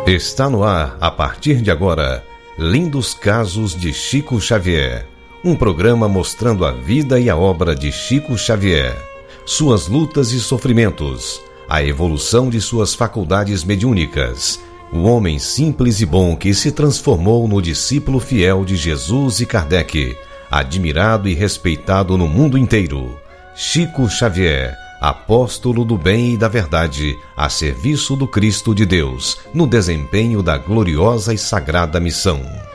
Está no ar, a partir de agora, Lindos Casos de Chico Xavier. Um programa mostrando a vida e a obra de Chico Xavier, suas lutas e sofrimentos, a evolução de suas faculdades mediúnicas, o homem simples e bom que se transformou no discípulo fiel de Jesus e Kardec, admirado e respeitado no mundo inteiro. Chico Xavier, apóstolo do bem e da verdade, a serviço do Cristo de Deus, no desempenho da gloriosa e sagrada missão.